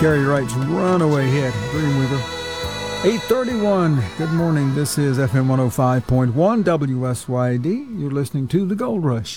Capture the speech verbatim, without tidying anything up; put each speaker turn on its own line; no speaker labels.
Kerry Wright's runaway hit, Dreamweaver. eight thirty-one. Good morning. This is F M one oh five point one W S Y D. You're listening to The Gold Rush.